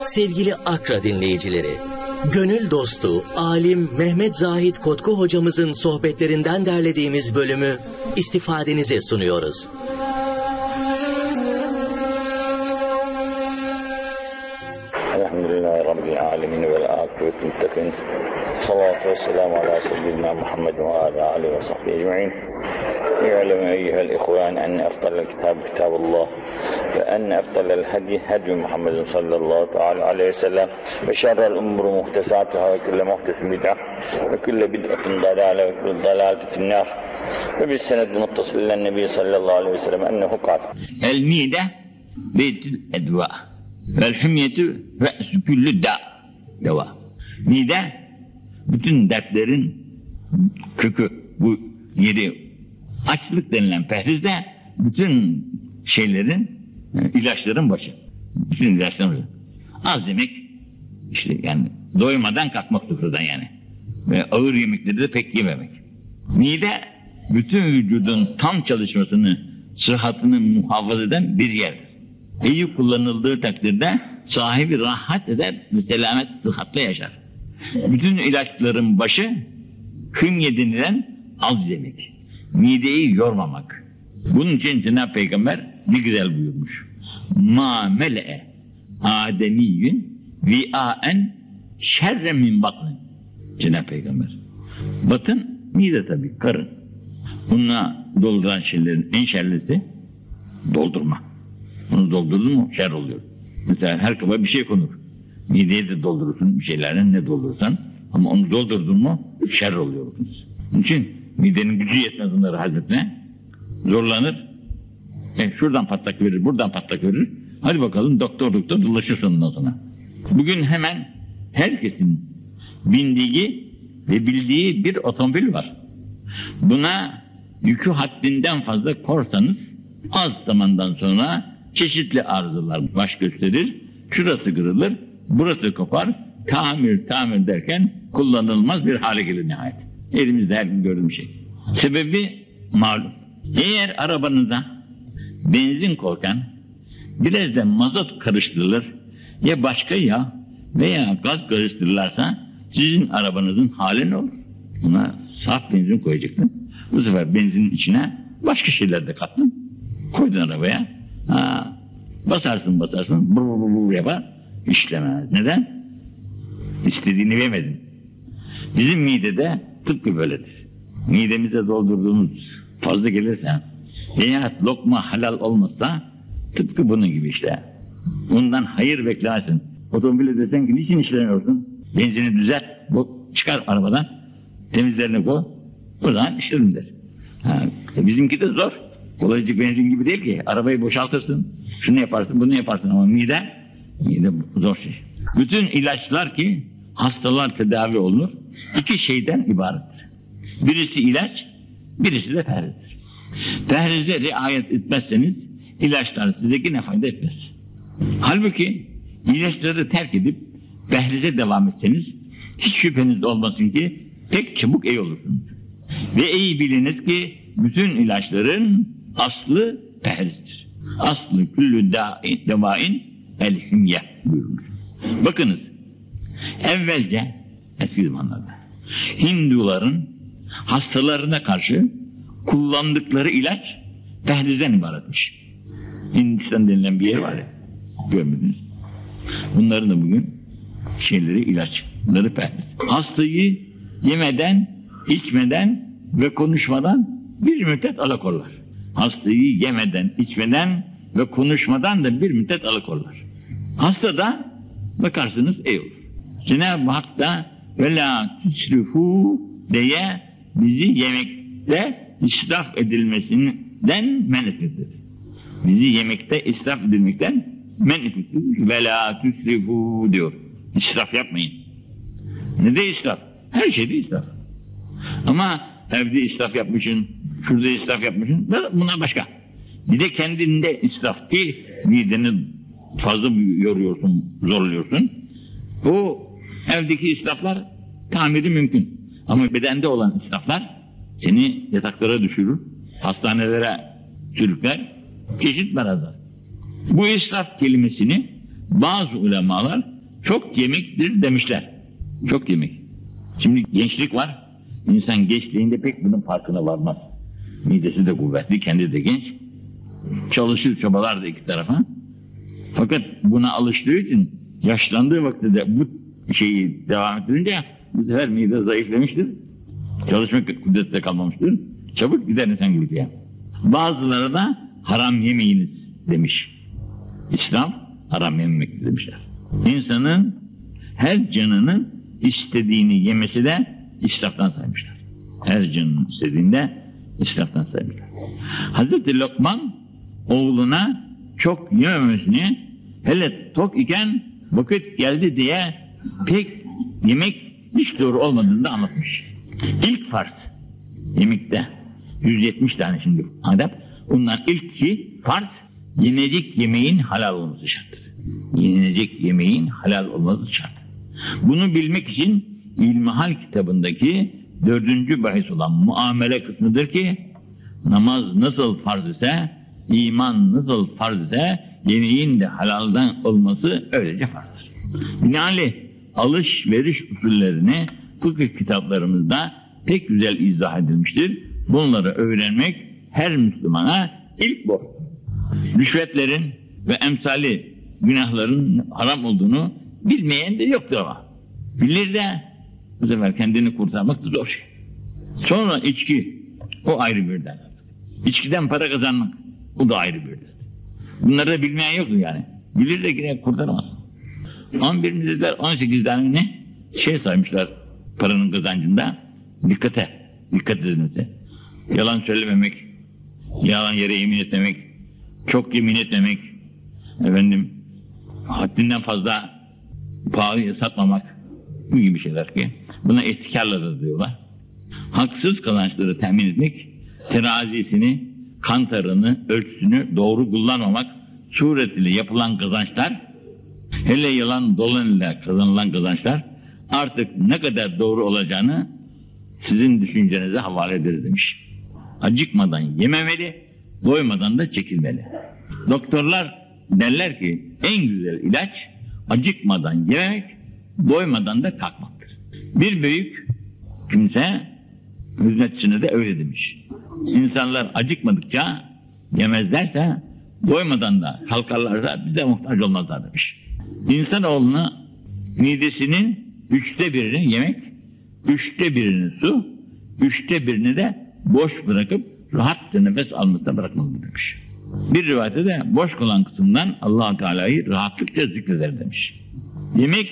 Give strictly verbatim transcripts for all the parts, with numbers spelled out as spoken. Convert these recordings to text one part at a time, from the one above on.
Sevgili Akra dinleyicileri, gönül dostu, alim Mehmet Zahid Kotku hocamızın sohbetlerinden derlediğimiz bölümü istifadenize sunuyoruz. Elhamdülillahi Rabbil alemin vel akıbet muttakin. Salatu ve selamu ala seyyidina Muhammed ve ala alihi ve sahbihi ecma'in. İ'lemu eyyuhel ihvan enne efdalel kitab kitabullah ve enne efdalel hadi hadi Muhammedin sallallahu teala aleyhi ve sellem ve şerrel umuru muhtesatuhâ ve külle muhtesin bid'ah ve külle bid'atin dalâle ve külle dalâleti finnâr ve bis senedü muttasillen nebi sallallahu aleyhi ve sellem ennehu kâl. El mide beytül edva vel hümyetü re'sü küllü da deva. Mide bütün dertlerin kökü, bu yeri. Açlık denilen pehrizde bütün şeylerin, ilaçların başı. Bütün ilaçların başı. Az yemek, işte yani doymadan kalkmak sıfırdan yani. Ve ağır yemekleri de pek yememek. Mide bütün vücudun tam çalışmasını, sıhhatını muhafaza eden bir yerdir. İyi kullanıldığı takdirde sahibi rahat eder ve selamet sıhhatle yaşar. Bütün ilaçların başı hümye denilen az yemek. Mideyi yormamak. Bunun için Cenab-ı Peygamber ne güzel buyurmuş. Ma mele'e ademiyyün vi'aen şerre min batın. Cenab-ı Peygamber. Batın mide tabii, karın. Bununla dolduran şeylerin en şerlisi doldurma. Bunu doldurdun mu şer oluyor. Mesela her kaba bir şey konur. Mideyi de doldurursun bir şeylerden, ne doldurursan, ama onu doldurdun mu şer oluyor. Onun için midenin gücü yetmez onları hazmetmeye. Zorlanır. E, şuradan patlak verir, buradan patlak verir. Hadi bakalım doktor doktor dolaşır ondan sonra. Bugün hemen herkesin bindiği ve bildiği bir otomobil var. Buna yükü haddinden fazla korsanız az zamandan sonra çeşitli arızalar baş gösterir. Şurası kırılır, burası kopar. Tamir tamir derken kullanılmaz bir hale gelir nihayet. Elimizde her gün gördüğüm şey. Sebebi malum. Eğer arabanıza benzin koyarken biraz da mazot karıştırılır ya başka yağ veya gaz karıştırırlarsa sizin arabanızın hali ne olur? Buna saf benzin koyacaksın. Bu sefer benzinin içine başka şeyler de kattın. Koydun arabaya. Ha, basarsın basarsın. Brr brr brr yapar. İşlemez. Neden? İstediğini vermedin. Bizim midede tıpkı böyledir. Midemize doldurduğumuz fazla gelirse veya lokma halal olmazsa tıpkı bunun gibi işte. Bundan hayır beklersin. Otomobile desen ki niçin işlemiyorsun? Benzini düzelt. Bu çıkar arabadan. Temizlerini koy. O zaman işlerim der. Ha, bizimki de zor. Kolaycık benzin gibi değil ki. Arabayı boşaltırsın. Şunu yaparsın, bunu yaparsın ama mide mide zor şey. Bütün ilaçlar ki hastalar tedavi olunur. İki şeyden ibarettir. Birisi ilaç, birisi de perhizdir. Perhize riayet etmezseniz ilaçlar size yine fayda etmez. Halbuki ilaçları terk edip perhize devam etseniz hiç şüpheniz olmasın ki pek çabuk iyi olursunuz. Ve iyi biliniz ki bütün ilaçların aslı perhizdir. Aslı küllü dâin devâin el hümye buyurmuş. Bakınız, evvelce eski zamanlarda Hinduların hastalarına karşı kullandıkları ilaç perhizden ibaretmiş. Hindistan denilen bir yer var ya, görmediniz. Bunların da bugün şeyleri ilaç, bunları perhiz. Hastayı yemeden, içmeden ve konuşmadan bir müddet alakorlar. Hastayı yemeden, içmeden ve konuşmadan da bir müddet alakorlar. Hasta da bakarsınız iyi olur. Cenab-ı Hak da وَلَا تُسْرِفُوا diye bizi yemekte israf edilmesinden men etmiştir. Bizi yemekte israf edilmekten men etmiştir. وَلَا تُسْرِفُوا diyor. İsraf yapmayın. Ne de israf? Her şeyde israf. Ama evde israf yapmışsın, şurada israf yapmışsın, buna başka. Bir de kendinde israf ki mideni fazla yoruyorsun, zorluyorsun. Bu evdeki israflar tamiri mümkün. Ama bedende olan israflar seni yataklara düşürür, hastanelere sürükler, çeşit marazlar. Bu israf kelimesini bazı ulemalar çok yemektir demişler. Çok yemek. Şimdi gençlik var. İnsan gençliğinde pek bunun farkına varmaz. Midesi de kuvvetli, kendi de genç. Çalışır, çabalar da iki tarafa. Fakat buna alıştığı için yaşlandığı vakitte de bu şeyi devam ettirince bu sefer mide zayıflamıştır. Çalışma kudreti de kalmamıştır. Çabuk gider insan gibi. Bazıları da haram yemeyiniz demiş. İslam haram yememek demişler. İnsanın her canının istediğini yemesi de israftan saymışlar. Her canının istediğinde israftan saymışlar. Hazreti Lokman oğluna çok yememesini, hele tok iken vakit geldi diye pek yemek hiç doğru olmadığını da anlatmış. İlk farz yemekte yüz yetmiş tane şimdi adab. Bundan ilki farz, yenecek yemeğin halal olması şarttır. Yenecek yemeğin halal olması şart. Bunu bilmek için İlmihal kitabındaki dördüncü bahis olan muamele kısmıdır ki namaz nasıl farz ise, iman nasıl farz ise yemeğin de halaldan olması öylece farzdır. Binaenaleyh alışveriş usullerini fıkıh kitaplarımızda pek güzel izah edilmiştir. Bunları öğrenmek her Müslümana ilk borç. Rüşvetlerin ve emsali günahların haram olduğunu bilmeyen de yoktur ama. Bilir de bu sefer kendini kurtarmak da zor şey. Sonra içki, o ayrı bir dert. İçkiden para kazanmak, o da ayrı bir dert. Bunları da bilmeyen yoktur yani. Bilir de yine kurtaramaz. on bir dediler on sekiz tane ne? Şey saymışlar paranın kazancında. Dikkate, dikkat edinize. Yalan söylememek, yalan yere yemin etmemek, çok yemin etmemek, efendim haddinden fazla pahalıya satmamak, bu gibi şeyler ki buna ihtikarla da diyorlar. Haksız kazançları temin etmek, terazisini, kantarını, ölçüsünü doğru kullanmamak suretiyle yapılan kazançlar, hele yalan dolan ile kazanılan kazançlar artık ne kadar doğru olacağını sizin düşüncenize havale ederiz demiş. Acıkmadan yememeli, doymadan da çekilmeli. Doktorlar derler ki en güzel ilaç acıkmadan yemek, doymadan da kalkmaktır. Bir büyük kimse hizmetçisine de öyle demiş. İnsanlar acıkmadıkça yemezlerse, doymadan da kalkarlarsa bize muhtaç olmazlar demiş. İnsanoğluna midesinin üçte birini yemek, üçte birini su, üçte birini de boş bırakıp rahatça nefes almasına bırakmalıdır demiş. Bir rivayette de boş kalan kısımdan Allah-u Teala'yı rahatlıkça zikreder demiş. Yemek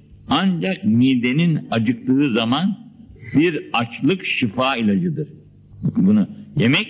ancak midenin acıktığı zaman bir açlık şifa ilacıdır. Bunu yemek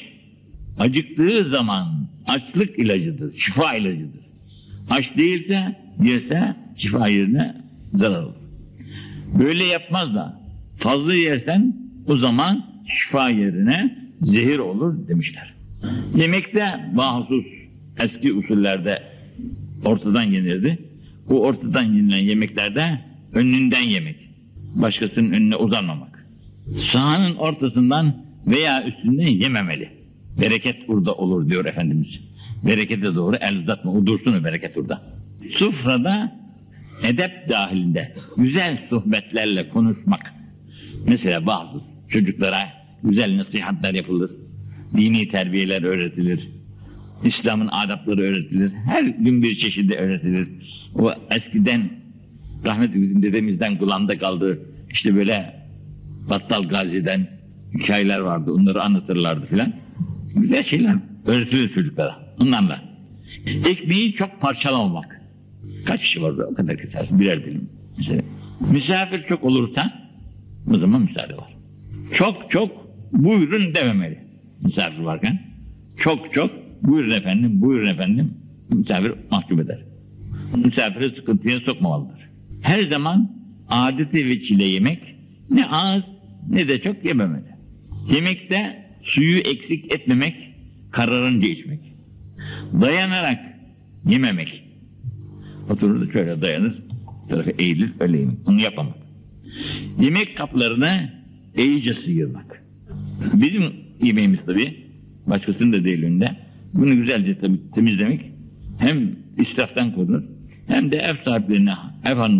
acıktığı zaman açlık ilacıdır, şifa ilacıdır. Aç değilse yerse şifa yerine zarar olur. Böyle yapmaz da fazla yersen o zaman şifa yerine zehir olur demişler. Yemekte mahsus eski usullerde ortadan yenirdi. Bu ortadan yenilen yemeklerde önünden yemek, başkasının önüne uzanmamak. Sahanın ortasından veya üstünden yememeli. Bereket burada olur diyor Efendimiz. Berekete doğru el uzatma, o dursun o bereket orada. Sufrada edep dahilinde güzel sohbetlerle konuşmak. Mesela bazı çocuklara güzel nasihatler yapılır. Dini terbiyeler öğretilir. İslam'ın adapları öğretilir. Her gün bir çeşidi öğretilir. O eskiden rahmetli bizim dedemizden kulağımda kaldı. İşte böyle Battal Gazi'den hikayeler vardı. Onları anlatırlardı filan. Güzel şeyler öğretilir çocuklara. Onlarla. Ekmeği çok parçalamamak. Kaç kişi vardı? O kadar kesersin. Birer dilim. Mesela misafir çok olursa o zaman müsaade var. Çok çok buyurun dememeli. Misafir varken. Çok çok buyurun efendim, buyurun efendim. Misafir mahcup eder. Misafiri sıkıntıya sokmamalıdır. Her zaman adeti veçile yemek ne az ne de çok yememeli. Yemekte suyu eksik etmemek, kararınca içmek. Dayanarak yememek. Oturur da şöyle dayanır, tarafa eğilir, öyle yemek. Onu yapamam. Yemek kaplarını iyice sıyırmak. Bizim yemeğimiz tabii, başkasının da değil önünde. Bunu güzelce tabii temizlemek hem israftan korunur hem de ev sahiplerine, ev hanım